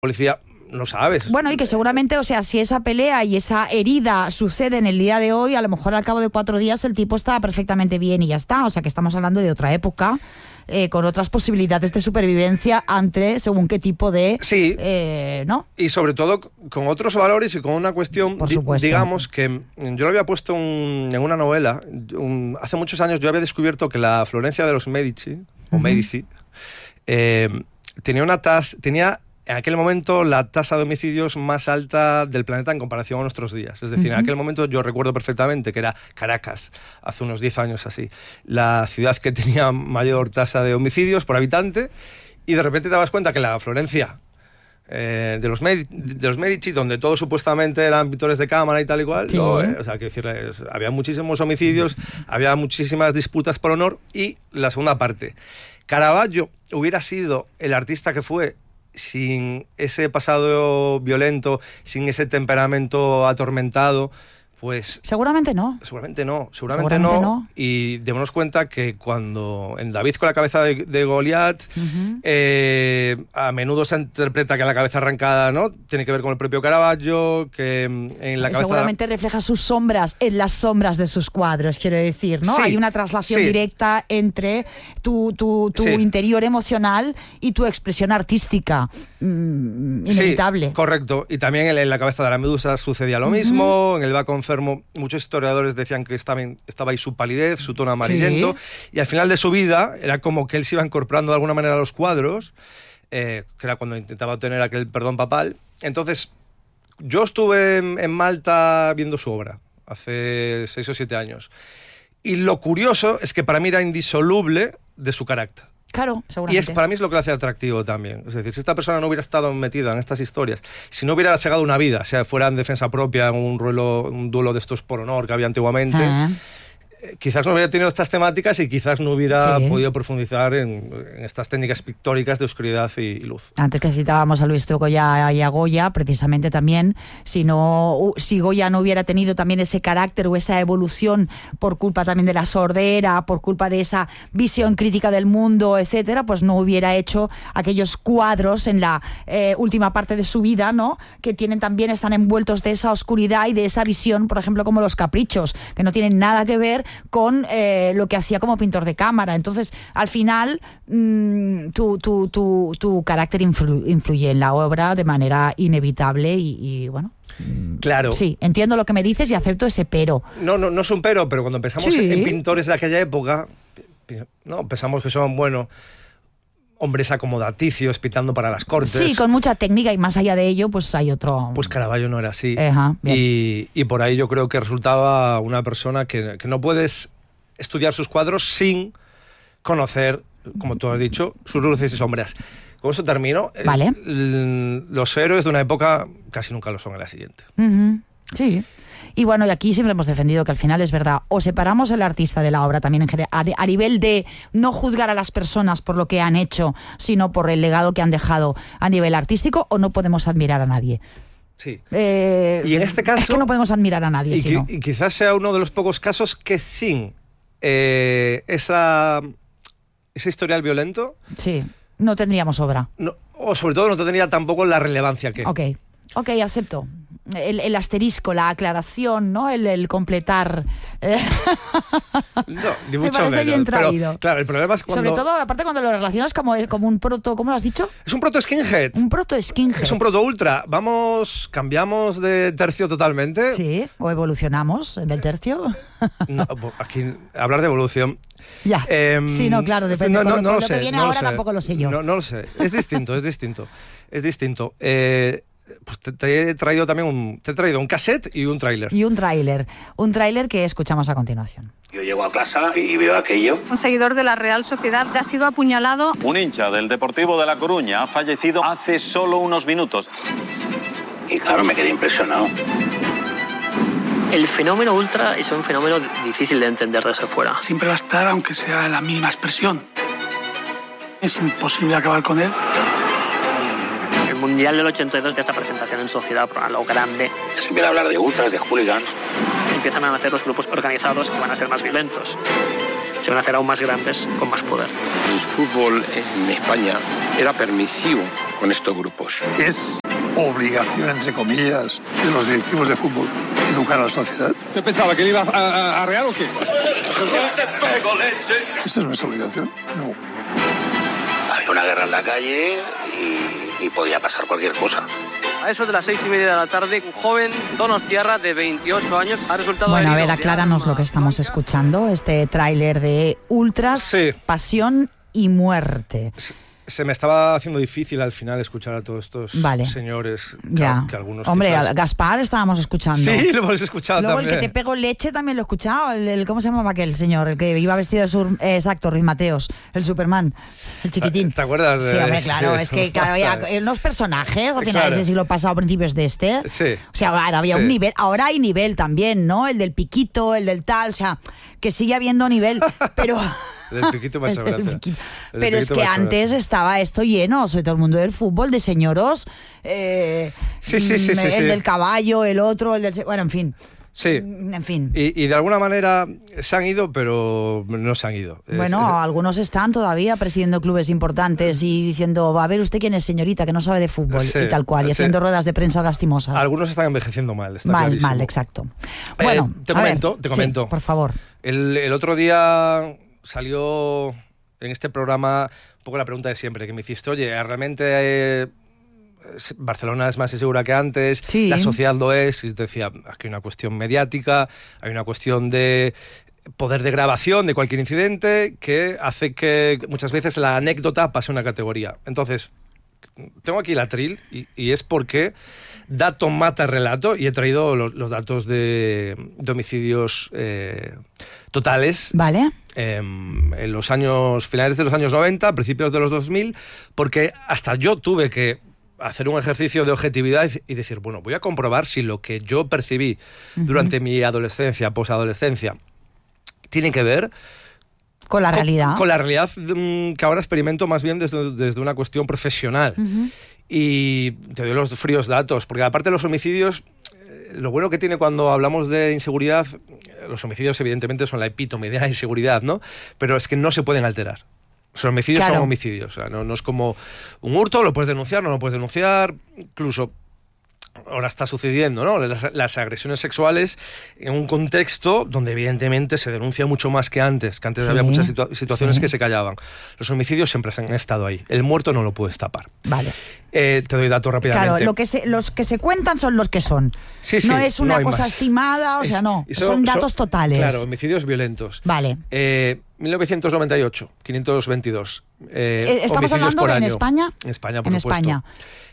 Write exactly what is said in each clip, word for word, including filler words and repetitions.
policía no sabes. Bueno, y que seguramente, o sea, si esa pelea y esa herida sucede en el día de hoy, a lo mejor al cabo de cuatro días el tipo está perfectamente bien y ya está. O sea, que estamos hablando de otra época, eh, con otras posibilidades de supervivencia ante según qué tipo de... Sí, eh, ¿no? Y sobre todo con otros valores y con una cuestión, Por supuesto. digamos, que yo lo había puesto un, en una novela. Un, hace muchos años yo había descubierto que la Florencia de los Medici, o uh-huh. Medici, eh, tenía una tasa... tenía en aquel momento la tasa de homicidios más alta del planeta en comparación a nuestros días. Es decir, uh-huh. en aquel momento yo recuerdo perfectamente que era Caracas, hace unos diez años así, la ciudad que tenía mayor tasa de homicidios por habitante, y de repente te das cuenta que la Florencia eh, de, los Medi- de los Medici, donde todos supuestamente eran pintores de cámara y tal y cual, sí. no, eh, o sea, quiero decirles, había muchísimos homicidios, había muchísimas disputas por honor. Y la segunda parte, Caravaggio hubiera sido el artista que fue sin ese pasado violento, sin ese temperamento atormentado, pues... Seguramente no. Seguramente no, seguramente, seguramente no. no. Y démonos cuenta que cuando en David con la cabeza de, de Goliat, uh-huh. eh, a menudo se interpreta que la cabeza arrancada, ¿no?, tiene que ver con el propio Caravaggio, que en la cabeza... Seguramente refleja sus sombras en las sombras de sus cuadros, quiero decir, ¿no? Sí, hay una traslación sí. directa entre tu, tu, tu sí. interior emocional y tu expresión artística. Mm, inevitable. Sí, correcto. Y también en, en la cabeza de la medusa sucedía lo uh-huh. mismo. En el Baco enfermo, muchos historiadores decían que estaba, estaba ahí su palidez, su tono amarillento, sí. y al final de su vida era como que él se iba incorporando de alguna manera a los cuadros, eh, que era cuando intentaba obtener aquel perdón papal. Entonces, yo estuve en, en Malta viendo su obra hace seis o siete años, y lo curioso es que para mí era indisoluble de su carácter. Claro, seguramente. Y es, para mí es lo que le hace atractivo también. Es decir, si esta persona no hubiera estado metida en estas historias, si no hubiera llegado una vida, sea fuera en defensa propia, en un duelo, un duelo de estos por honor que había antiguamente, ah. eh, quizás no hubiera tenido estas temáticas y quizás no hubiera sí. podido profundizar en, en estas técnicas pictóricas de oscuridad y, y luz. Antes que citábamos a Luis Goya y a Goya, precisamente también, si, no, si Goya no hubiera tenido también ese carácter o esa evolución por culpa también de la sordera, por culpa de esa visión crítica del mundo, etcétera, pues no hubiera hecho aquellos cuadros en la eh, última parte de su vida, ¿no?, que tienen también, están envueltos de esa oscuridad y de esa visión, por ejemplo, como Los Caprichos, que no tienen nada que ver con eh, lo que hacía como pintor de cámara. Entonces, al final, mmm, tu, tu, tu, tu carácter influ- influye en la obra de manera inevitable y, y bueno... Claro. Sí, entiendo lo que me dices y acepto ese pero. No, no, no es un pero, pero cuando pensamos sí. en pintores de aquella época, no, pensamos que son, bueno, hombres acomodaticios pintando para las cortes. Sí, con mucha técnica, y más allá de ello, pues hay otro... Pues Caravaggio no era así. Ajá, y, y por ahí yo creo que resultaba una persona que, que no puedes estudiar sus cuadros sin conocer, como tú has dicho, sus luces y sombras. Con eso termino. Vale. El, los héroes de una época casi nunca lo son en la siguiente. Uh-huh. Sí. Y bueno, y aquí siempre hemos defendido que al final es verdad, o separamos al artista de la obra también en general, a, a nivel de no juzgar a las personas por lo que han hecho, sino por el legado que han dejado a nivel artístico, o no podemos admirar a nadie. Sí. Eh, y en este caso... Es que no podemos admirar a nadie, y, si no. y quizás sea uno de los pocos casos que sin eh, esa, ese historial violento... Sí, no tendríamos obra. No, o sobre todo no tendría tampoco la relevancia que... Ok, ok, acepto. El, el asterisco, la aclaración, ¿no? El, el completar. Eh. No, ni mucho Me parece menos. bien traído. Pero, claro, el problema es cuando... Sobre todo, aparte cuando lo relacionas como, como un proto... ¿Cómo lo has dicho? Es un proto skinhead. Un proto skinhead. Es un proto ultra. Vamos, cambiamos de tercio totalmente. Sí, o evolucionamos en el tercio. No, aquí, hablar de evolución... Ya, eh, sí, no, claro, depende. No, no, con lo, no con lo lo que sé, viene no ahora lo sé. tampoco lo sé yo. No, no lo sé. Es distinto, es distinto. Es distinto. Eh... Pues te, te he traído también un, te he traído un cassette y un tráiler. Y un tráiler. Un tráiler que escuchamos a continuación. Yo llego a casa y veo aquello. Un seguidor de la Real Sociedad ha sido apuñalado. Un hincha del Deportivo de La Coruña ha fallecido hace solo unos minutos. Y claro, me quedé impresionado. El fenómeno ultra es un fenómeno difícil de entender desde fuera. Siempre va a estar, aunque sea la mínima expresión. Es imposible acabar con él. El Mundial del ochenta y dos de esa presentación en sociedad, a lo grande. Se empieza a hablar de ultras, de hooligans. Empiezan a nacer los grupos organizados que van a ser más violentos. se van a hacer aún más grandes, con más poder. El fútbol en España era permisivo con estos grupos. Es obligación, entre comillas, de los directivos de fútbol educar a la sociedad. ¿Usted pensaba que él iba a, a, a real o qué? ¿Esta es nuestra obligación? No. Había una guerra en la calle y, y podía pasar cualquier cosa. A eso de las seis y media de la tarde, un joven donostiarra de veintiocho años ha resultado Bueno, a herido. ver, acláranos lo que estamos escuchando, este tráiler de Ultras, Sí. Pasión y Muerte. Se me estaba haciendo difícil al final escuchar a todos estos Vale. señores. Ya. Que, que algunos Hombre, quizás... a Gaspar estábamos escuchando. Sí, lo hemos escuchado Luego también. el que te pego leche también lo he escuchado. El, el- ¿Cómo se llamaba aquel señor? El que iba vestido de sur... eh, exacto, Ruiz Mateos, el Superman, el chiquitín. ¿Te acuerdas? Sí, hombre, claro, es que claro, había unos personajes a finales Claro. del siglo pasado, principios de este. Sí. O sea, ahora había Sí. un nivel, ahora hay nivel también, ¿no? El del piquito, el del tal, o sea, que sigue habiendo nivel, pero... Del piquito me ha hecho El del gracia. piquito. El Pero es piquito que me ha hecho antes gracia. estaba esto lleno, sobre todo el mundo del fútbol, de señoros, eh, Sí, sí, sí, mm, sí, el sí. del caballo, el otro, el del... Bueno, en fin, Sí. en fin. Y, y de alguna manera se han ido, pero no se han ido. Es- Bueno, es- algunos están todavía presidiendo clubes importantes y diciendo, va a ver usted quién es señorita, que no sabe de fútbol Sí, y tal cual, y sí. haciendo ruedas de prensa lastimosas. Algunos están envejeciendo mal. Está mal, clarísimo. mal, exacto. Eh, Bueno, te a ver, comento, te sí, comento. por favor. El, el otro día salió en este programa un poco la pregunta de siempre, que me hiciste, oye, ¿realmente eh, es- Barcelona es más insegura que antes? Sí. La sociedad lo es. Y te decía, aquí hay una cuestión mediática, hay una cuestión de poder de grabación de cualquier incidente que hace que muchas veces la anécdota pase a una categoría. Entonces, tengo aquí la tril y, y es porque dato mata relato y he traído los, los datos de, de homicidios eh, totales Vale. eh, en los años finales de los años noventa, principios de los dos mil, porque hasta yo tuve que hacer un ejercicio de objetividad y, y decir, bueno, voy a comprobar si lo que yo percibí Ujú. durante mi adolescencia, posadolescencia, tiene que ver Con la con- realidad. Con, la realidad mm, que ahora experimento más bien desde, desde una cuestión profesional. Ujú. Y te doy los fríos datos, porque aparte de los homicidios, eh, lo bueno que tiene cuando hablamos de inseguridad, eh, los homicidios evidentemente son la epítome de la inseguridad, ¿no? Pero es que no se pueden alterar. Los homicidios Claro. son homicidios, o sea, no, no es como un hurto, lo puedes denunciar, no lo puedes denunciar, incluso ahora está sucediendo, ¿no? Las, las agresiones sexuales en un contexto donde evidentemente se denuncia mucho más que antes, que antes Sí, había muchas situa- situaciones sí. que se callaban. Los homicidios siempre han estado ahí. El muerto no lo puedes tapar. Vale. Eh, te doy datos rápidamente. Claro, lo que se, los que se cuentan son los que son. Sí, sí, no es una no hay cosa más. estimada, o sea, Es- no. y Son, datos totales. Claro, homicidios violentos. Vale. Eh, mil novecientos noventa y ocho, quinientos veintidós. Eh, Eh, ¿estamos homicidios hablando por de en año. España? En España, por En supuesto. España.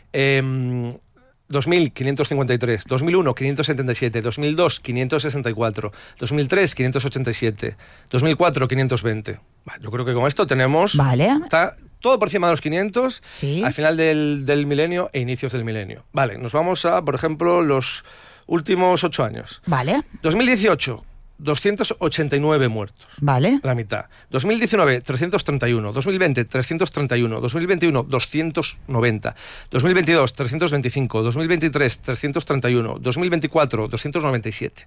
Eh, dos mil, quinientos cincuenta y tres. dos mil uno, quinientos setenta y siete. dos mil dos, quinientos sesenta y cuatro. dos mil tres, quinientos ochenta y siete. dos mil cuatro, quinientos veinte. Va, yo creo que con esto tenemos... Vale. Está todo por encima de los quinientos Sí. al final del, del milenio e inicios del milenio. Vale, nos vamos a, por ejemplo, los últimos ocho años. Vale. dos mil dieciocho, doscientos ochenta y nueve muertos. Vale. La mitad. dos mil diecinueve, trescientos treinta y uno. dos mil veinte, trescientos treinta y uno. dos mil veintiuno, doscientos noventa. dos mil veintidós, trescientos veinticinco. dos mil veintitrés, trescientos treinta y uno. dos mil veinticuatro, doscientos noventa y siete.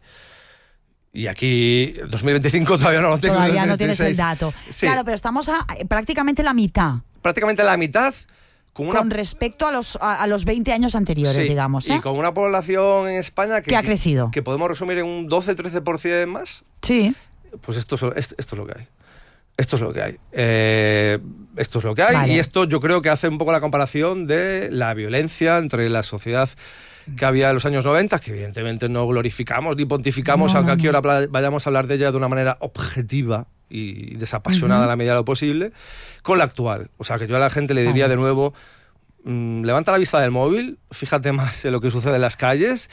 Y aquí, dos mil veinticinco todavía no lo tengo. Todavía no dos mil tienes el veintiséis. dato. Sí, Claro, pero estamos a eh, prácticamente la mitad prácticamente la mitad. Con una con respecto a los, a, a los veinte años anteriores, Sí, digamos. ¿eh? Y con una población en España que, Que ha crecido. Que podemos resumir en un doce trece por ciento más. Sí. Pues esto es, esto, esto es lo que hay. Esto es lo que hay. Eh, esto es lo que hay. Vale. Y esto yo creo que hace un poco la comparación de la violencia entre la sociedad que había en los años noventa, que evidentemente no glorificamos ni pontificamos, No, aunque no, aquí no. ahora pla- vayamos a hablar de ella de una manera objetiva y desapasionada Ujú. a la medida de lo posible, con la actual. O sea, que yo a la gente le diría Vale. de nuevo, mm, levanta la vista del móvil, fíjate más en lo que sucede en las calles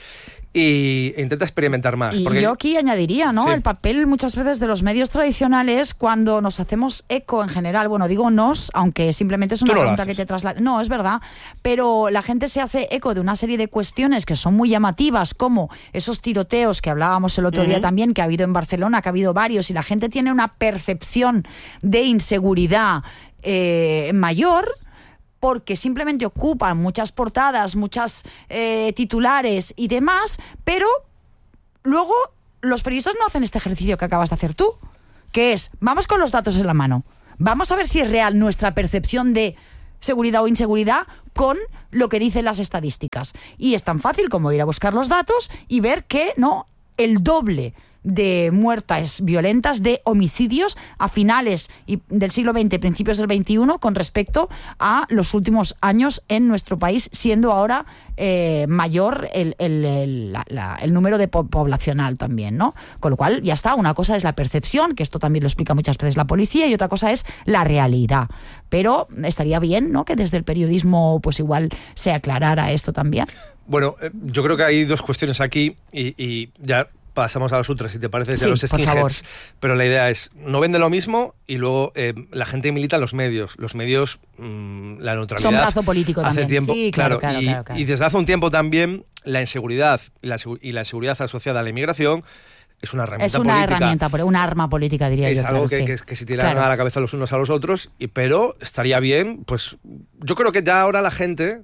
y, e intenta experimentar más. Y porque- yo aquí añadiría, ¿no? Sí. El papel muchas veces de los medios tradicionales cuando nos hacemos eco en general. Bueno, digo nos, aunque simplemente es una Tú no lo pregunta haces. que te traslada. No, es verdad. Pero la gente se hace eco de una serie de cuestiones que son muy llamativas, como esos tiroteos que hablábamos el otro día Ujú. también, que ha habido en Barcelona, que ha habido varios, y la gente tiene una percepción de inseguridad eh, mayor, porque simplemente ocupan muchas portadas, muchas eh, titulares y demás, pero luego los periodistas no hacen este ejercicio que acabas de hacer tú. que es, vamos con los datos en la mano, vamos a ver si es real nuestra percepción de seguridad o inseguridad con lo que dicen las estadísticas. Y es tan fácil como ir a buscar los datos y ver que no, el doble de muertes violentas, de homicidios a finales del siglo veinte, principios del veintiuno, con respecto a los últimos años en nuestro país, siendo ahora eh, mayor el, el, el, la, la, el número de po- poblacional también, ¿no? Con lo cual, ya está, una cosa es la percepción, que esto también lo explica muchas veces la policía, y otra cosa es la realidad. Pero estaría bien, ¿no?, que desde el periodismo pues igual se aclarara esto también. Bueno, yo creo que hay dos cuestiones aquí y, y ya pasamos a los ultras, si te parece, sí, a los skinheads. Pero la idea es, no vende lo mismo y luego eh, la gente milita en los medios. Los medios, mmm, la neutralidad. Son brazo político hace también. Tiempo, sí, claro, claro, claro, y, claro, claro. y desde hace un tiempo también la inseguridad y la, y la inseguridad asociada a la inmigración es una herramienta Es una política. herramienta, una arma política, diría es yo. Es claro, algo que, sí. que, que se tiran claro. a la cabeza los unos a los otros, y, pero estaría bien, pues yo creo que ya ahora la gente,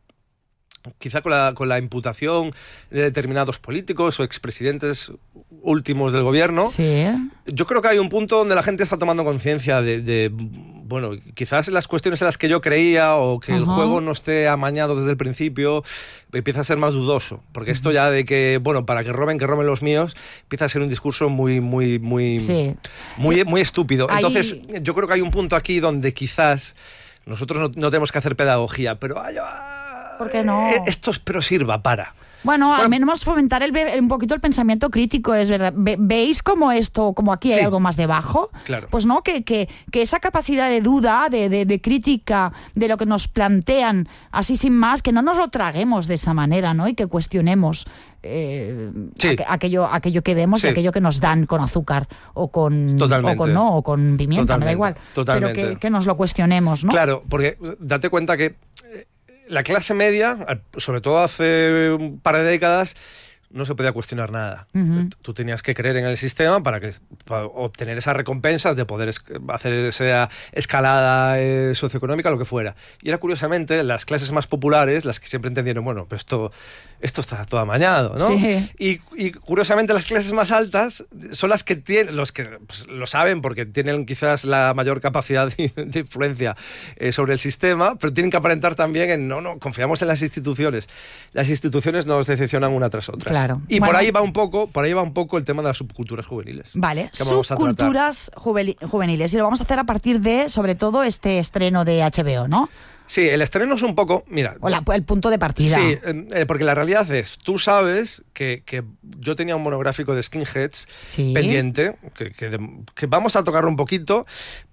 quizá con la, con la imputación de determinados políticos o expresidentes últimos del gobierno, sí. yo creo que hay un punto donde la gente está tomando conciencia de, de, bueno, quizás las cuestiones en las que yo creía o que uh-huh. el juego no esté amañado desde el principio, empieza a ser más dudoso, porque uh-huh. esto ya de que, bueno, para que roben, que roben los míos, empieza a ser un discurso muy, muy, muy, sí. muy, muy estúpido. Ahí... Entonces, yo creo que hay un punto aquí donde quizás nosotros no, no tenemos que hacer pedagogía, pero ay, ¿por qué no? Esto pero sirva para... Bueno, bueno, al menos fomentar el, un poquito el pensamiento crítico, es verdad. Ve, ¿Veis como esto, como aquí hay sí. algo más debajo? Claro. Pues no, que, que, que esa capacidad de duda, de, de, de crítica, de lo que nos plantean, así sin más, que no nos lo traguemos de esa manera, ¿no? Y que cuestionemos eh, sí. aqu- aquello, aquello que vemos sí. y aquello que nos dan con azúcar o con, Totalmente. o con no, o con pimienta, Totalmente. me da igual. Totalmente. Pero que, que nos lo cuestionemos, ¿no? Claro, porque date cuenta que la clase media, sobre todo hace un par de décadas, no se podía cuestionar nada. Uh-huh. Tú tenías que creer en el sistema para, que, para obtener esas recompensas de poder es, hacer esa escalada eh, socioeconómica, lo que fuera. Y era curiosamente las clases más populares las que siempre entendieron, bueno, pero esto, esto está todo amañado, ¿no? Sí. Y, y curiosamente las clases más altas son las que tienen, los que pues, lo saben porque tienen quizás la mayor capacidad de, de influencia eh, sobre el sistema, pero tienen que aparentar también en, no, no, confiamos en las instituciones. Las instituciones nos decepcionan una tras otra. Claro. Y bueno, por ahí va un poco, por ahí va un poco el tema de las subculturas juveniles. Vale, subculturas juveniles. Y lo vamos a hacer a partir de, sobre todo, este estreno de H B O, ¿no? Sí, el estreno es un poco, mira... O la, el punto de partida. Sí, eh, porque la realidad es, tú sabes que, que yo tenía un monográfico de skinheads sí. pendiente, que, que, de, que vamos a tocarlo un poquito,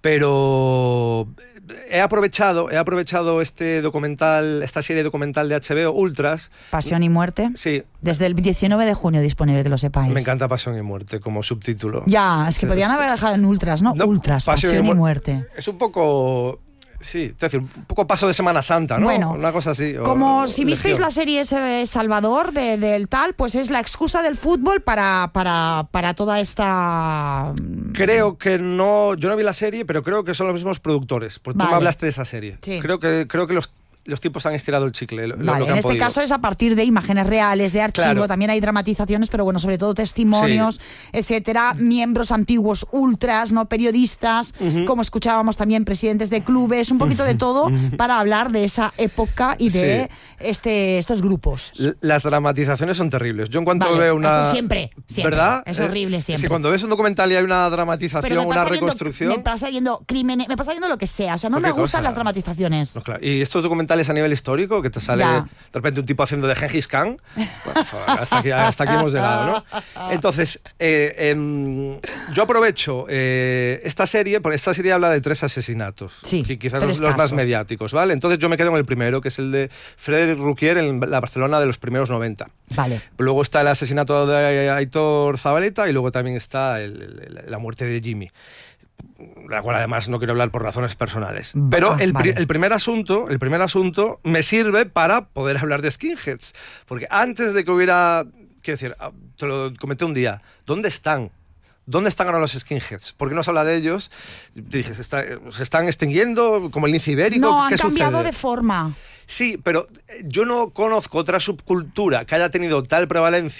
pero he aprovechado, he aprovechado este documental, esta serie documental de H B O, Ultras. Pasión y Muerte. Sí. Desde el diecinueve de junio disponible, que lo sepáis. Me encanta Pasión y Muerte como subtítulo. Ya, es que podían haber dejado en Ultras, ¿no? no Ultras, Pasión, Pasión y, mu- y Muerte. Es un poco... Sí, es decir, un poco paso de Semana Santa, ¿no? Bueno, una cosa así. Como o, si visteis Legión. La serie ese de Salvador, de, del tal, pues es la excusa del fútbol para, para, para toda esta... Creo que no, yo no vi la serie, pero creo que son los mismos productores, porque vale. tú me hablaste de esa serie. Sí. Creo que, creo que los... los tipos han estirado el chicle. Lo, vale, lo que en han este podido. caso es a partir de imágenes reales, de archivo, claro. también hay dramatizaciones, pero bueno, sobre todo testimonios, sí. etcétera, miembros antiguos ultras, no periodistas, uh-huh. como escuchábamos también presidentes de clubes, un poquito de todo uh-huh. para hablar de esa época y de sí. este, estos grupos. L- las dramatizaciones son terribles. Yo en cuanto vale, veo una... Esto siempre, siempre. ¿Verdad? Es horrible siempre. Es que cuando ves un documental y hay una dramatización, una viendo, reconstrucción... me pasa viendo crímenes, me pasa viendo lo que sea, o sea, no me gustan cosa? las dramatizaciones. No, claro. Y estos documentales a nivel histórico, que te sale ya. de repente un tipo haciendo de Gengis Khan, bueno, hasta, aquí, hasta aquí hemos llegado, ¿no? Entonces, eh, eh, yo aprovecho eh, esta serie, porque esta serie habla de tres asesinatos, sí, que quizás tres los, los más casos. mediáticos, ¿vale? Entonces yo me quedo en el primero, que es el de Frederic Rouquier en la Barcelona de los primeros noventa. Vale. Luego está el asesinato de Aitor Zabaleta y luego también está el, el, la muerte de Jimmy, la cual además no quiero hablar por razones personales. Pero el, vale. el, primer asunto, el primer asunto me sirve para poder hablar de skinheads. Porque antes de que hubiera... Quiero decir, te lo comenté un día. ¿Dónde están? ¿Dónde están ahora los skinheads? ¿Por qué no se habla de ellos? Te dije, ¿se, está, ¿se están extinguiendo como el lince ibérico? No, ¿Qué han cambiado sucede? de forma. Sí, pero yo no conozco otra subcultura que haya tenido tal prevalencia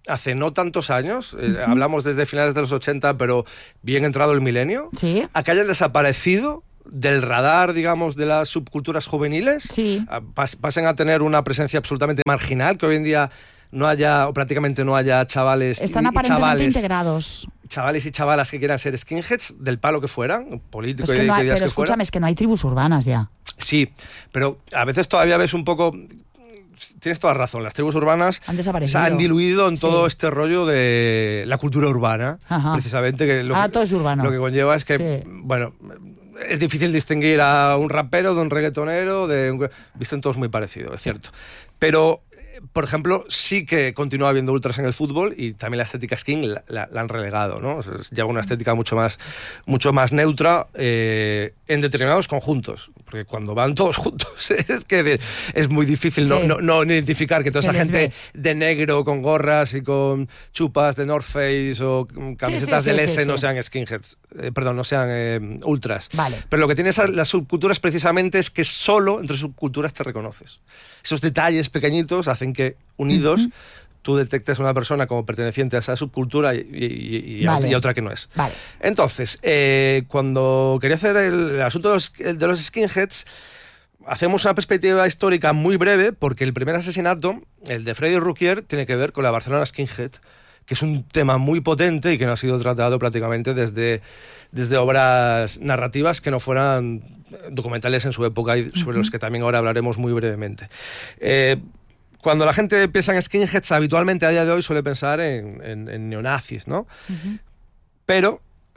hace no tantos años, eh, uh-huh. hablamos desde finales de los ochenta, pero bien entrado el milenio, ¿sí? a que hayan desaparecido del radar, digamos, de las subculturas juveniles, sí. pas- pasen a tener una presencia absolutamente marginal, que hoy en día no haya, o prácticamente no haya chavales Están y, aparentemente chavales, integrados. Chavales y chavalas que quieran ser skinheads, del palo que fueran, político pues que y no de hay, ideas Pero que escúchame, fueran. es que no hay tribus urbanas ya. Sí, pero a veces todavía ves un poco... Tienes toda razón, las tribus urbanas han desaparecido. Se han diluido en todo sí. este rollo de la cultura urbana, Ajá. precisamente. Que lo, Ahora que, todo es urbano. Lo que conlleva es que, sí. bueno, es difícil distinguir a un rapero de un reggaetonero, de un, visten todos muy parecidos, es sí. cierto. Pero, por ejemplo, sí que continúa habiendo ultras en el fútbol y también la estética skin la, la, la han relegado, ¿no? O sea, lleva una estética mucho más, mucho más neutra eh, en determinados conjuntos. Porque cuando van todos juntos es que es muy difícil sí. no, no, no identificar que toda Se esa gente ve. de negro con gorras y con chupas de North Face o camisetas sí, sí, del sí, S sí, no sí. sean skinheads, eh, perdón, no sean eh, ultras. Vale. Pero lo que tiene esas, las subculturas precisamente es que solo entre subculturas te reconoces. Esos detalles pequeñitos hacen que unidos uh-huh. tú detectes a una persona como perteneciente a esa subcultura y, y, y, vale. y a otra que no es. Vale. Entonces, eh, cuando quería hacer el, el asunto de los, de los skinheads, hacemos una perspectiva histórica muy breve, porque el primer asesinato, el de Freddy Ruquier, tiene que ver con la Barcelona Skinhead, que es un tema muy potente y que no ha sido tratado prácticamente desde, desde obras narrativas que no fueran documentales en su época y sobre uh-huh. los que también ahora hablaremos muy brevemente. Eh, Cuando la gente piensa en skinheads, habitualmente a día de hoy suele pensar en, en, en neonazis, ¿no? Uh-huh. Pero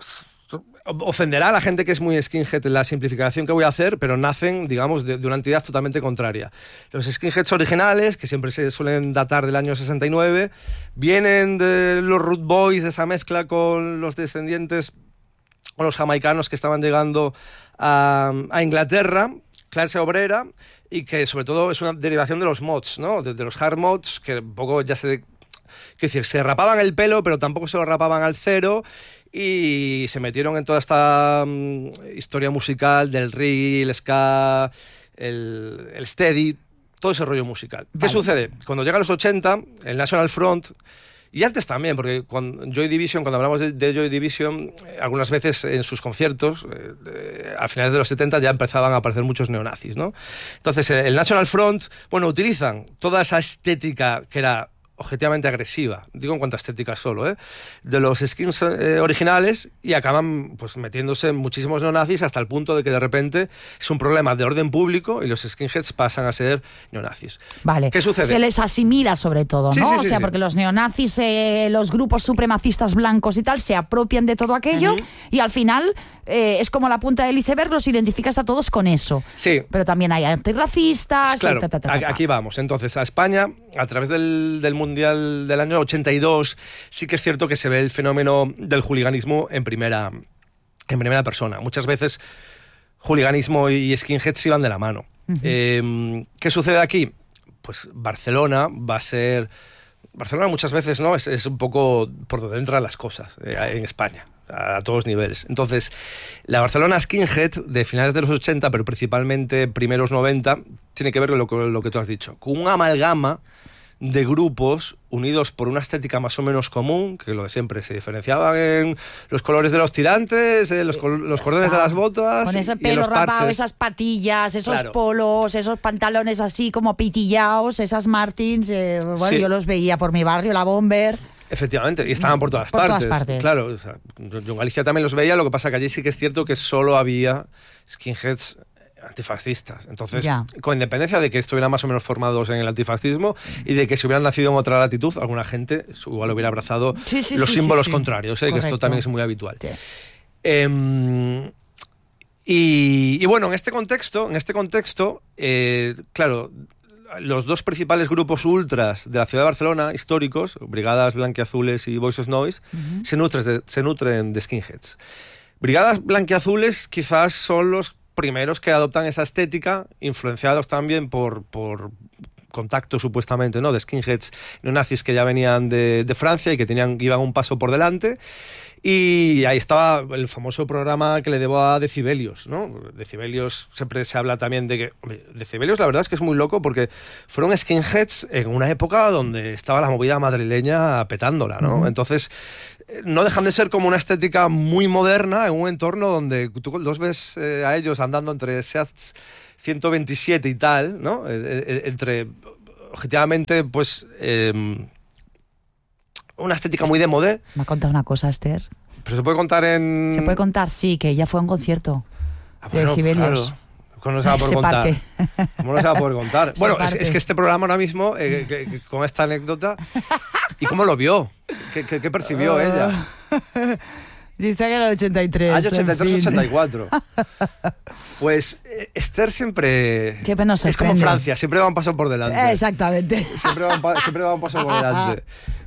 ofenderá a la gente que es muy skinhead la simplificación que voy a hacer, pero nacen, digamos, de, de una entidad totalmente contraria. Los skinheads originales, que siempre se suelen datar del año sesenta y nueve, vienen de los Root Boys, de esa mezcla con los descendientes o los jamaicanos que estaban llegando a, a Inglaterra, clase obrera, y que sobre todo es una derivación de los mods, ¿no? De, de los hard mods, que un poco ya se... Quiero decir, se rapaban el pelo, pero tampoco se lo rapaban al cero, y se metieron en toda esta um, historia musical del reggae, el ska, el, el steady, todo ese rollo musical. Vale. ¿Qué sucede? Cuando llegan los ochenta, el National Front... Y antes también, porque cuando Joy Division, cuando hablamos de, de Joy Division, eh, algunas veces en sus conciertos, eh, de, a finales de los setenta ya empezaban a aparecer muchos neonazis, ¿no? Entonces, eh, el National Front, bueno, utilizan toda esa estética que era objetivamente agresiva, digo en cuanto a estética solo, ¿eh? de los skins eh, originales, y acaban pues metiéndose en muchísimos neonazis hasta el punto de que de repente es un problema de orden público y los skinheads pasan a ser neonazis. Vale. ¿Qué sucede? Se les asimila sobre todo, ¿no? Sí, sí, o sí, sea, sí. porque los neonazis, eh, los grupos supremacistas blancos y tal, se apropian de todo aquello uh-huh. y al final eh, es como la punta del iceberg, los identificas a todos con eso. Sí. Pero también hay antirracistas. Claro, y ta, ta, ta, ta, ta. Aquí vamos. Entonces, a España, a través del, del Mundial del año ochenta y dos, sí que es cierto que se ve el fenómeno del hooliganismo en primera, en primera persona. Muchas veces hooliganismo y skinheads iban de la mano. Uh-huh. Eh, ¿Qué sucede aquí? Pues Barcelona va a ser... Barcelona muchas veces no es, es un poco por donde entran las cosas eh, en España, a, a todos los niveles. Entonces, la Barcelona Skinhead de finales de los ochenta, pero principalmente primeros noventa, tiene que ver con lo, con lo que tú has dicho, con una amalgama de grupos unidos por una estética más o menos común, que lo de siempre se diferenciaban en los colores de los tirantes, en los, los cordones de las botas, con ese y pelo en los rapado, parches. esas patillas, esos Claro. polos, esos pantalones así como pitillaos, esas Martins, eh, bueno, Sí. yo los veía por mi barrio, la Bomber. Efectivamente, y estaban por todas Por partes. todas partes. Claro, o sea, yo en Galicia también los veía, lo que pasa que allí sí que es cierto que solo había skinheads antifascistas. Entonces, ya. con independencia de que estuvieran más o menos formados en el antifascismo y de que si hubieran nacido en otra latitud, alguna gente igual hubiera abrazado sí, sí, los sí, símbolos sí, sí. contrarios, ¿eh? Que esto también es muy habitual. Sí. Eh, y, y bueno, en este contexto, en este contexto, eh, claro, los dos principales grupos ultras de la ciudad de Barcelona, históricos, Brigadas Blanquiazules y Voices Noise, uh-huh. se, nutren de, se nutren de skinheads. Brigadas Blanquiazules quizás son los primeros que adoptan esa estética, influenciados también por, por contacto supuestamente, ¿no? de skinheads neonazis que ya venían de, de Francia y que tenían, iban un paso por delante. Y ahí estaba el famoso programa que le debo a Decibelios, ¿no? Decibelios, siempre se habla también de que... Hombre, Decibelios la verdad es que es muy loco porque fueron skinheads en una época donde estaba la movida madrileña petándola, ¿no? Uh-huh. Entonces, no dejan de ser como una estética muy moderna en un entorno donde tú los ves eh, a ellos andando entre Seats ciento veintisiete y tal, ¿no? Eh, entre, objetivamente, pues... Eh, una estética muy de modé. Me ha contado una cosa, Esther. Pero se puede contar en... Se puede contar, sí, que ella fue a un concierto ah, de bueno, Decibelios. Claro. ¿Cómo no se va a poder se contar? parte. ¿Cómo no se va a poder contar? Se bueno, es, parte. es que este programa ahora mismo, eh, que, que, con esta anécdota, ¿y cómo lo vio? ¿Qué, qué, qué percibió uh, ella? Dice que era el ochenta y tres. Año ochenta y tres, ochenta y cuatro. Pues eh, Esther siempre... Siempre nos sorprende. Es como Francia, siempre va un paso por delante. Exactamente. Siempre va un, pa siempre va un paso por delante.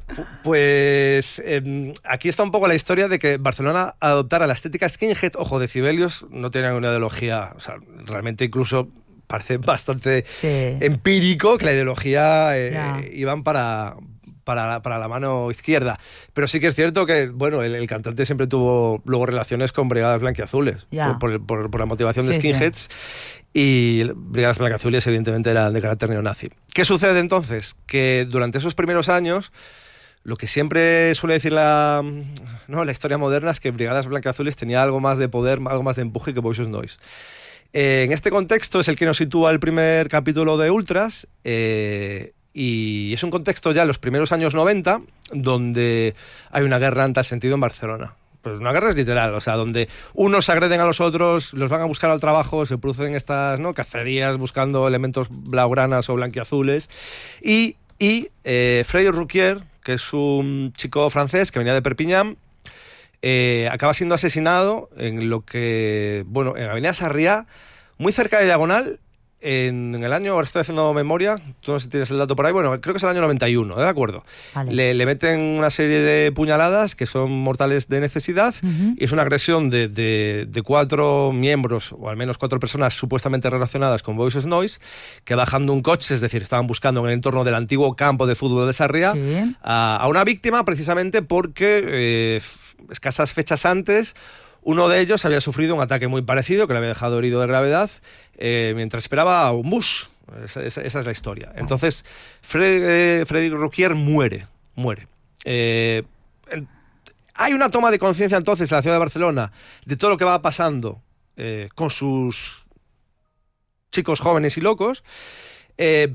Pues eh, aquí está un poco la historia de que Barcelona adoptara la estética skinhead. Ojo, Decibelios no tenían una ideología, o sea, realmente incluso parece bastante sí. empírico que la ideología eh, yeah. iban para, para, la, para la mano izquierda. Pero sí que es cierto que, bueno, el, el cantante siempre tuvo luego relaciones con brigadas blanquiazules, yeah. por, por, por la motivación de sí, skinheads. Sí. Y Brigadas Blanquiazules evidentemente eran de carácter neonazi. ¿Qué sucede entonces? Que durante esos primeros años... Lo que siempre suele decir la, ¿no? la historia moderna es que Brigadas Blanquiazules tenía algo más de poder, algo más de empuje que Voices Noise. Eh, en este contexto es el que nos sitúa el primer capítulo de Ultras, eh, y es un contexto ya en los primeros años noventa, donde hay una guerra en tal sentido en Barcelona. Pues una guerra es literal, o sea, donde unos agreden a los otros, los van a buscar al trabajo, se producen estas, ¿no?, cacerías buscando elementos blaugranas o blanquiazules, y, y eh, Freddy Rouquier, que es un chico francés que venía de Perpiñán, eh, acaba siendo asesinado en lo que, bueno, en Avenida Sarriá, muy cerca de Diagonal, en, en el año, ahora estoy haciendo memoria, tú no sé si tienes el dato por ahí, bueno, creo que es el año noventa y uno, ¿de acuerdo? Vale. Le, le meten una serie de puñaladas que son mortales de necesidad, uh-huh. y es una agresión de, de, de cuatro miembros, o al menos cuatro personas supuestamente relacionadas con Voices Noise, que bajando un coche, es decir, estaban buscando en el entorno del antiguo campo de fútbol de Sarriá, sí. a, a una víctima precisamente porque eh, escasas fechas antes uno de ellos había sufrido un ataque muy parecido, que le había dejado herido de gravedad, eh, mientras esperaba un bus. Esa, esa, esa es la historia. Entonces, Fred, eh, Freddy Rouquier muere, muere. Eh, en, hay una toma de conciencia entonces en la ciudad de Barcelona de todo lo que va pasando eh, con sus chicos jóvenes y locos, eh,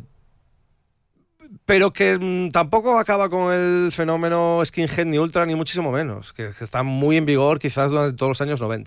pero que mmm, tampoco acaba con el fenómeno skinhead ni ultra, ni muchísimo menos, que, que está muy en vigor quizás durante todos los años noventa.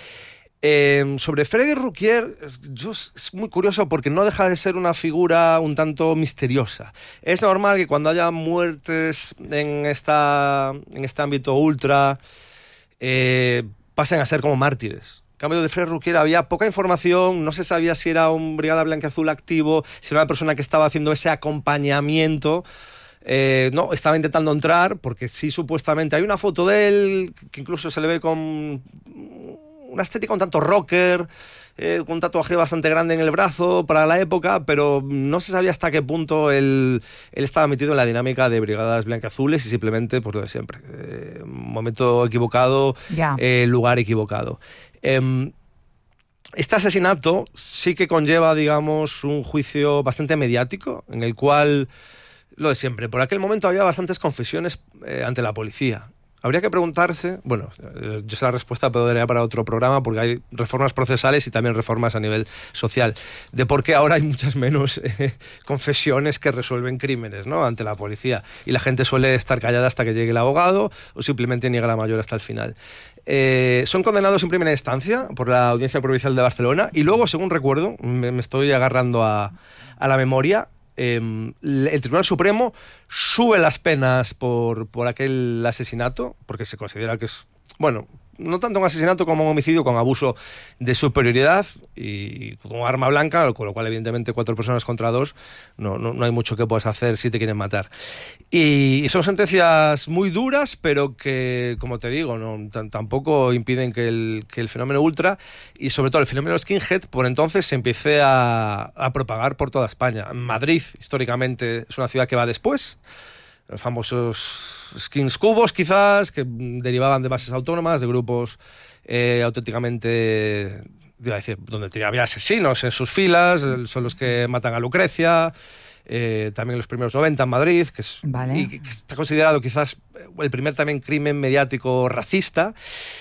Eh, sobre Freddy Rouquier, yo, es muy curioso porque no deja de ser una figura un tanto misteriosa. Es normal que cuando haya muertes en, esta, en este ámbito ultra, eh, pasen a ser como mártires. En cambio de Freddy Rouquier había poca información, no se sabía si era un Brigada Blanquiazul activo, si era una persona que estaba haciendo ese acompañamiento. Eh, no, estaba intentando entrar, porque sí, supuestamente hay una foto de él que incluso se le ve con una estética un tanto rocker, eh, con un tatuaje bastante grande en el brazo para la época, pero no se sabía hasta qué punto él, él estaba metido en la dinámica de Brigadas Blanquiazules y simplemente, pues lo de siempre, eh, momento equivocado, yeah. eh, lugar equivocado. Eh, este asesinato sí que conlleva, digamos, un juicio bastante mediático, en el cual, lo de siempre, por aquel momento había bastantes confesiones eh, ante la policía. Habría que preguntarse, bueno, yo sé la respuesta, pero daría para otro programa, porque hay reformas procesales y también reformas a nivel social, de por qué ahora hay muchas menos eh, confesiones que resuelven crímenes, ¿no?, ante la policía, y la gente suele estar callada hasta que llegue el abogado o simplemente niega la mayor hasta el final. Eh, son condenados en primera instancia por la Audiencia Provincial de Barcelona y luego, según recuerdo, me, me estoy agarrando a, a la memoria, Eh, el Tribunal Supremo sube las penas por, por aquel asesinato, porque se considera que es, bueno, no tanto un asesinato como un homicidio con abuso de superioridad y con arma blanca, con lo cual evidentemente cuatro personas contra dos no, no, no hay mucho que puedas hacer si te quieren matar. Y, y son sentencias muy duras, pero que, como te digo, no, t- tampoco impiden que el, que el fenómeno ultra y sobre todo el fenómeno skinhead por entonces se empiece a, a propagar por toda España. Madrid, históricamente, es una ciudad que va después. los famosos skins cubos quizás, que derivaban de bases autónomas, de grupos eh, auténticamente, iba a decir, donde había asesinos en sus filas, son los que matan a Lucrecia. Eh, también los primeros noventa en Madrid, que, es, vale. y que está considerado quizás el primer también crimen mediático racista.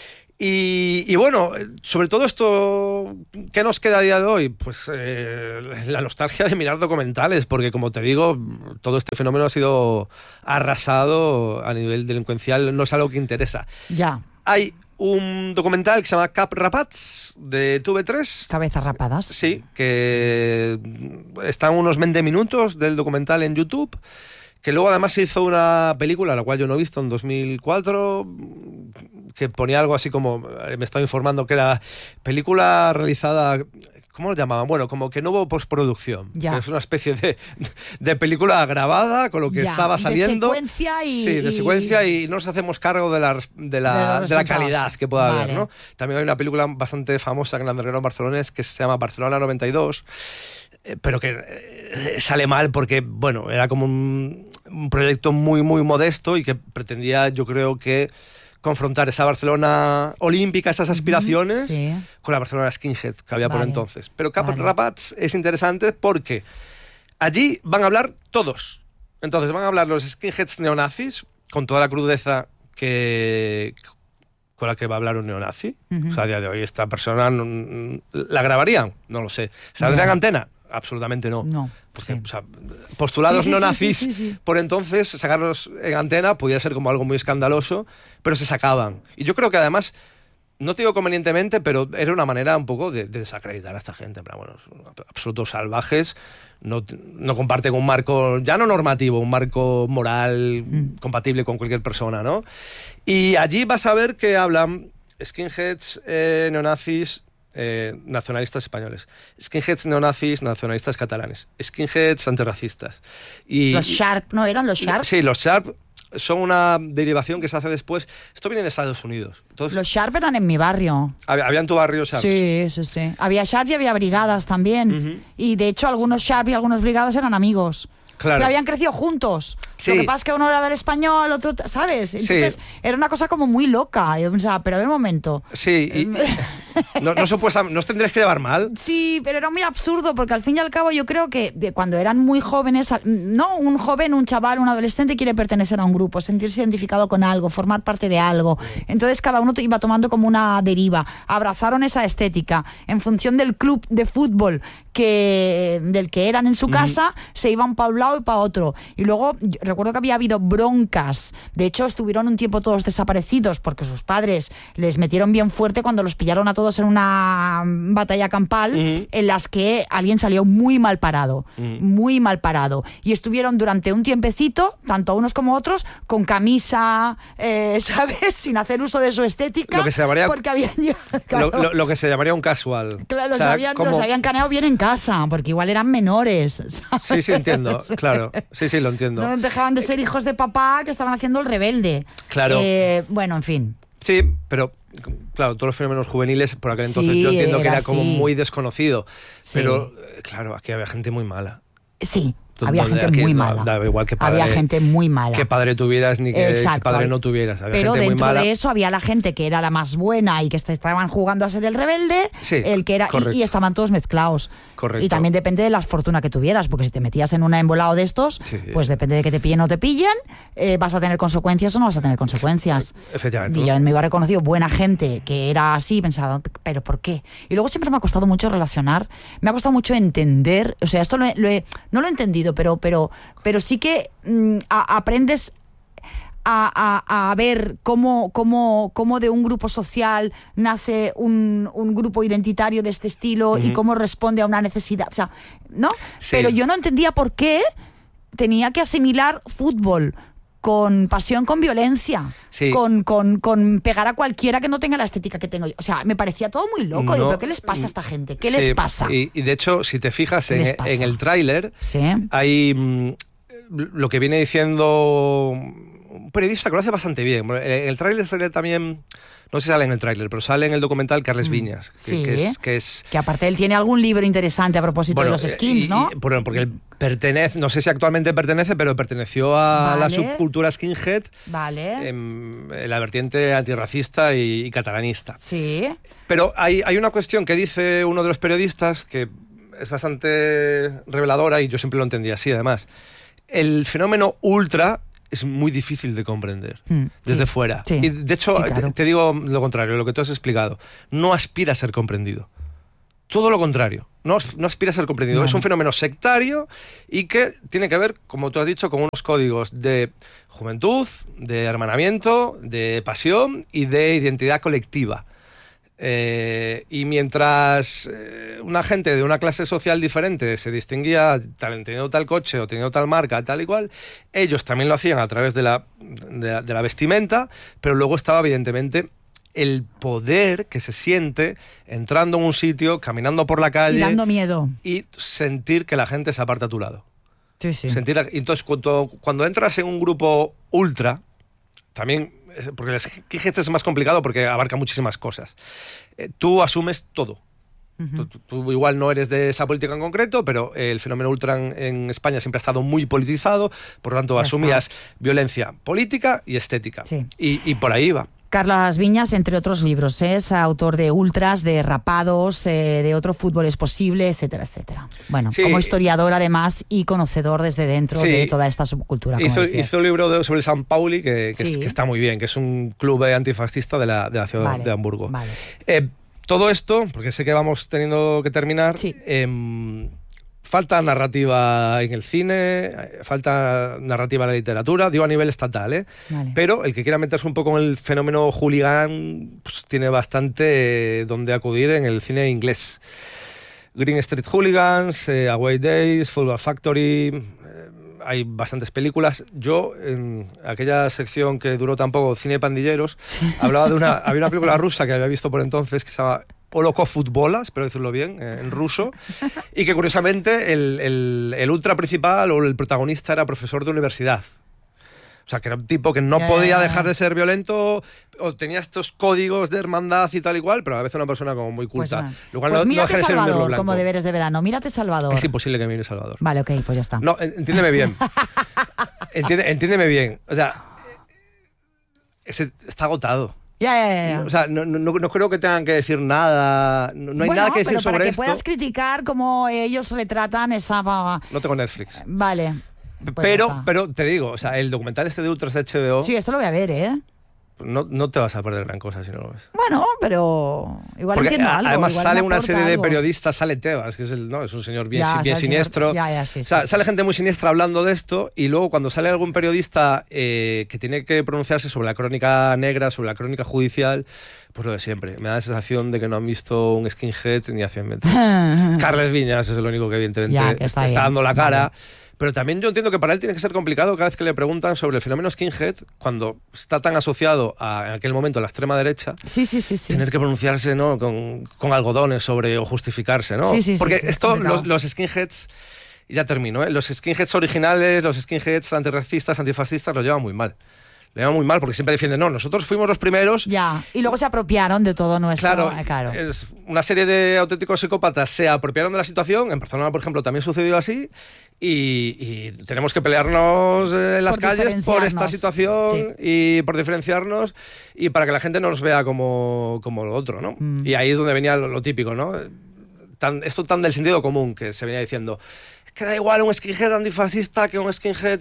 Y, y bueno, sobre todo esto, ¿qué nos queda a día de hoy? Pues eh, la nostalgia de mirar documentales, porque como te digo, todo este fenómeno ha sido arrasado a nivel delincuencial, no es algo que interesa. Ya. Hay un documental que se llama Cap Rapats, de T V tres. Cabezas rapadas. Sí, que están unos veinte minutos del documental en YouTube, que luego además se hizo una película, la cual yo no he visto, en dos mil cuatro, que ponía algo así como, me estaba informando que era película realizada, ¿cómo lo llamaban? Bueno, como que no hubo postproducción. Ya. Es una especie de, de película grabada con lo que ya. estaba saliendo. De secuencia y... Sí, de secuencia y no nos hacemos cargo de la, de la, de de la calidad que pueda vale. haber, ¿no? También hay una película bastante famosa que la entregaron barcelonés que se llama Barcelona noventa y dos, eh, pero que eh, sale mal porque, bueno, era como un, un proyecto muy, muy modesto y que pretendía, yo creo que, confrontar esa Barcelona olímpica, esas aspiraciones, sí. con la Barcelona skinhead que había vale. por entonces. Pero Cap vale. Rapats es interesante porque allí van a hablar todos. Entonces van a hablar los skinheads neonazis, con toda la crudeza que con la que va a hablar un neonazi. Uh-huh. O sea, a día de hoy esta persona no, la grabarían, no lo sé. ¿Saldría en antena? Absolutamente no. No. Porque, sí. o sea, postulados sí, sí, neonazis, sí, sí, sí, sí. por entonces sacarlos en antena podía ser como algo muy escandaloso, pero se sacaban. Y yo creo que además, no te digo convenientemente, pero era una manera un poco de, de desacreditar a esta gente. Pero bueno, absolutos salvajes, no, no comparten un marco, ya no normativo, un marco moral mm. compatible con cualquier persona, ¿no? Y allí vas a ver que hablan skinheads, eh, neonazis, Eh, nacionalistas españoles, skinheads neonazis, nacionalistas catalanes, skinheads antirracistas. Y, los Sharp, ¿no eran los Sharp? Sí, los Sharp son una derivación que se hace después. Esto viene de Estados Unidos. Entonces, los Sharp eran en mi barrio. Había, había en tu barrio Sharp. Sí, sí, sí. Había Sharp y había brigadas también. Uh-huh. Y de hecho algunos Sharp y algunas brigadas eran amigos. Claro. Que habían crecido juntos. Sí. Lo que pasa es que uno era del español, otro, ¿sabes? Entonces sí. era una cosa como muy loca. Yo pensaba, pero a ver un momento. Sí, y no, no, supuesta, no os tendréis que llevar mal. Sí, pero era muy absurdo porque al fin y al cabo yo creo que de cuando eran muy jóvenes, no, un joven, un chaval, un adolescente quiere pertenecer a un grupo, sentirse identificado con algo, formar parte de algo. Entonces cada uno iba tomando como una deriva. Abrazaron esa estética. En función del club de fútbol que, del que eran en su casa, mm. se iban para un lado y para otro. Y luego recuerdo que había habido broncas. De hecho, estuvieron un tiempo todos desaparecidos porque sus padres les metieron bien fuerte cuando los pillaron a todos en una batalla campal mm. en las que alguien salió muy mal parado. Mm. Muy mal parado. Y estuvieron durante un tiempecito, tanto unos como otros, con camisa, eh, ¿sabes? Sin hacer uso de su estética. Lo que se llamaría, porque habían, claro, lo, lo, lo que se llamaría un casual. Claro, los, o sea, habían, como... los habían caneado bien en casa, porque igual eran menores, ¿sabes? Sí, sí, entiendo, claro. Sí, sí, lo entiendo. No dejaban de ser hijos de papá que estaban haciendo el rebelde. Claro. Eh, bueno, en fin. Sí, pero claro, todos los fenómenos juveniles por aquel entonces sí, yo entiendo era que era como así. muy desconocido. Sí. Pero claro, aquí había gente muy mala. Sí. Había gente aquí, muy no, mala. Daba igual que padre, había gente muy mala. Que padre tuvieras ni que, que padre no tuvieras. Había Pero gente dentro muy mala. de eso había la gente que era la más buena y que estaban jugando a ser el rebelde, sí, el que era y, y estaban todos mezclados. Correcto. Y también depende de la fortuna que tuvieras, porque si te metías en un embolado de estos, sí. pues depende de que te pillen o te pillen, eh, vas a tener consecuencias o no vas a tener consecuencias. Efectivamente. Y yo en mi barrio he conocido buena gente que era así y pensaba, ¿pero por qué? Y luego siempre me ha costado mucho relacionar, me ha costado mucho entender, o sea, esto lo he, lo he, no lo he entendido, pero, pero, pero sí que mm, a, aprendes A, a, a ver cómo, cómo, cómo de un grupo social nace un, un grupo identitario de este estilo uh-huh. y cómo responde a una necesidad, o sea, ¿no? Sí. Pero yo no entendía por qué tenía que asimilar fútbol con pasión, con violencia, sí. con, con, con pegar a cualquiera que no tenga la estética que tengo yo. O sea, me parecía todo muy loco. No, Digo, ¿pero qué les pasa a esta gente? ¿Qué sí. les pasa? Y, y de hecho, si te fijas en, en el tráiler, ¿sí? hay mmm, lo que viene diciendo un periodista que lo hace bastante bien. En el tráiler sale también, no sé si sale en el tráiler, pero sale en el documental Carles mm. Viñas. Que, sí, que, es, que es... Que aparte él tiene algún libro interesante a propósito bueno, de los skins, y, ¿no? Y, bueno, porque él pertenece, no sé si actualmente pertenece, pero perteneció a vale. la subcultura skinhead. Vale. En, en la vertiente antirracista y, y catalanista. Sí. Pero hay, hay una cuestión que dice uno de los periodistas que es bastante reveladora y yo siempre lo entendí así, además. El fenómeno ultra es muy difícil de comprender mm, desde sí, fuera. Sí, y de hecho, sí, claro. te, te digo lo contrario, lo que tú has explicado. No aspira a ser comprendido. Todo lo contrario. No, no aspira a ser comprendido. Vale. Es un fenómeno sectario y que tiene que ver, como tú has dicho, con unos códigos de juventud, de hermanamiento, de pasión y de identidad colectiva. Eh, y mientras eh, una gente de una clase social diferente se distinguía tal, teniendo tal coche o teniendo tal marca, tal y cual, ellos también lo hacían a través de la, de la, de la vestimenta, pero luego estaba evidentemente el poder que se siente entrando en un sitio, caminando por la calle y dando miedo y sentir que la gente se aparta a tu lado. Sí, sí. Sentir, entonces cuando, cuando entras en un grupo ultra, también porque el skinhead es más complicado porque abarca muchísimas cosas. Eh, tú asumes todo. Uh-huh. tú, tú igual no eres de esa política en concreto, pero el fenómeno ultra en, en España siempre ha estado muy politizado, por lo tanto ya asumías está. Violencia política y estética. Sí. Y, y por ahí va. Carles Viñas, entre otros libros, es autor de Ultras, de Rapados, eh, de Otro fútbol es posible, etcétera, etcétera. Bueno, sí. Como historiador además y conocedor desde dentro sí. de toda esta subcultura. Como hizo, hizo un libro de, sobre San Pauli que, que, sí. es, que está muy bien, que es un club antifascista de la, de la ciudad vale. de Hamburgo. Vale. Eh, todo esto, porque sé que vamos teniendo que terminar, sí. eh, falta narrativa en el cine, falta narrativa en la literatura, digo a nivel estatal, ¿eh? Vale. Pero el que quiera meterse un poco en el fenómeno hooligan pues, tiene bastante eh, donde acudir en el cine inglés. Green Street Hooligans, eh, Away Days, Football Factory, eh, hay bastantes películas. Yo, en aquella sección que duró tan poco, Cine de Pandilleros, sí. hablaba de una, había una película rusa que había visto por entonces que se llama Holoko Futbola, espero decirlo bien, eh, en ruso, y que curiosamente el, el, el ultra principal o el protagonista era profesor de universidad. O sea, que era un tipo que no yeah. podía dejar de ser violento, o tenía estos códigos de hermandad y tal y cual, pero a la vez una persona como muy culta. Pues, lo cual pues no, mírate no Salvador, como deberes de verano. Mírate Salvador. Es imposible que mire Salvador. Vale, ok, pues ya está. No, entiéndeme bien. Entiende, entiéndeme bien. O sea, ese está agotado. Ya, ya, ya. O sea, no, no, no creo que tengan que decir nada. No, no hay bueno, nada que decir pero sobre para que esto. puedas criticar cómo ellos retratan esa... No tengo Netflix. Vale. Pues pero, pero te digo, o sea, el documental este de Ultras de H B O... Sí, esto lo voy a ver, ¿eh? No, no te vas a perder gran cosa si no lo ves. Bueno, pero igual porque entiendo algo. Además igual sale una serie algo. de periodistas, sale Tebas, que es, el, ¿no? es un señor bien, ya, bien siniestro. Señor, ya, ya, sí, o sea, sí, sale sí. gente muy siniestra hablando de esto y luego cuando sale algún periodista eh, que tiene que pronunciarse sobre la crónica negra, sobre la crónica judicial, pues lo de siempre. Me da la sensación de que no han visto un skinhead ni a cien metros. Carles Viñas es el único que evidentemente ya, que está, está dando la cara. Vale. Pero también yo entiendo que para él tiene que ser complicado cada vez que le preguntan sobre el fenómeno skinhead, cuando está tan asociado a, en aquel momento a la extrema derecha, sí, sí, sí, sí. tener que pronunciarse, ¿no? con, con algodones sobre o justificarse, ¿no? Sí, sí, Porque sí, sí, esto, los, los skinheads, y ya termino, ¿eh? Los skinheads originales, los skinheads antirracistas, antifascistas, los llevan muy mal. Le llevan muy mal porque siempre defienden, no, nosotros fuimos los primeros. Ya, y luego se apropiaron de todo nuestro. Claro, eh, claro. Es una serie de auténticos psicópatas se apropiaron de la situación. En Barcelona, por ejemplo, también sucedió así. Y, y tenemos que pelearnos en las por calles por esta situación sí. y por diferenciarnos y para que la gente no nos vea como, como lo otro, ¿no? Mm. Y ahí es donde venía lo, lo típico, ¿no? Tan, esto tan del sentido común que se venía diciendo. Que da igual un skinhead antifascista que un skinhead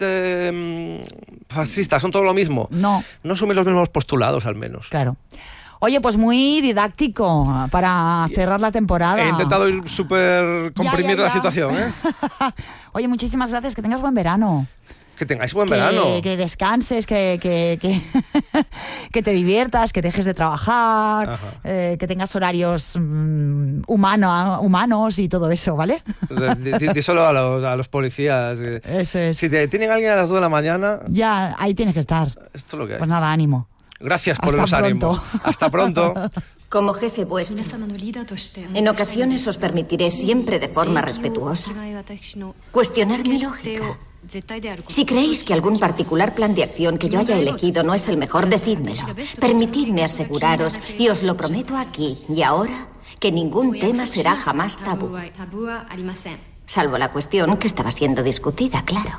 eh, fascista, son todo lo mismo. No. No asumen los mismos postulados, al menos. Claro. Oye, pues muy didáctico para cerrar la temporada. He intentado ir súper comprimir ya, ya, ya. la situación, ¿eh? Oye, muchísimas gracias, que tengas buen verano. Que tengáis buen que, verano. Que descanses, que, que, que, que te diviertas, que dejes de trabajar, eh, que tengas horarios mm, humano, humanos y todo eso, ¿vale? Díselo a los, a los policías. Eso es. Si te detienen a alguien a las dos de la mañana... Ya, ahí tienes que estar. Esto es lo que hay. Pues nada, ánimo. Gracias por Hasta los pronto. ánimos. Hasta pronto. Como jefe vuestro, en ocasiones os permitiré siempre de forma respetuosa cuestionar mi lógica. Si creéis que algún particular plan de acción que yo haya elegido no es el mejor, decídmelo. Permitidme aseguraros, y os lo prometo aquí y ahora, que ningún tema será jamás tabú. Salvo la cuestión que estaba siendo discutida, claro.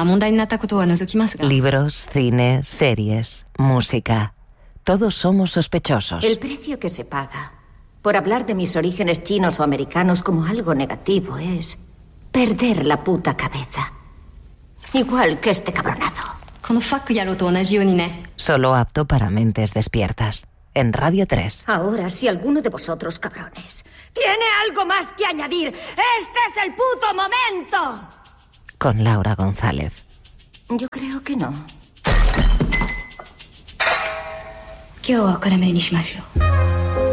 Libros, cine, series, música. Todos somos sospechosos. El precio que se paga por hablar de mis orígenes chinos o americanos como algo negativo es perder la puta cabeza. Igual que este cabronazo. Solo apto para mentes despiertas. En Radio tres. Ahora, si alguno de vosotros, cabrones, tiene algo más que añadir, ¡este es el puto momento! Con Laura González. Yo creo que no. 今日は辛めにしましょう。